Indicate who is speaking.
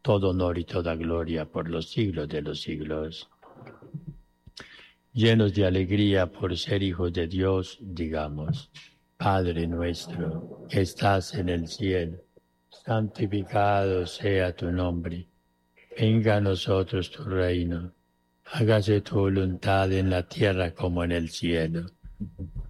Speaker 1: todo honor y toda gloria por los siglos de los siglos. Llenos de alegría por ser hijos de Dios, digamos: Padre nuestro, que estás en el cielo, santificado sea tu nombre. Venga a nosotros tu reino. Hágase tu voluntad en la tierra como en el cielo.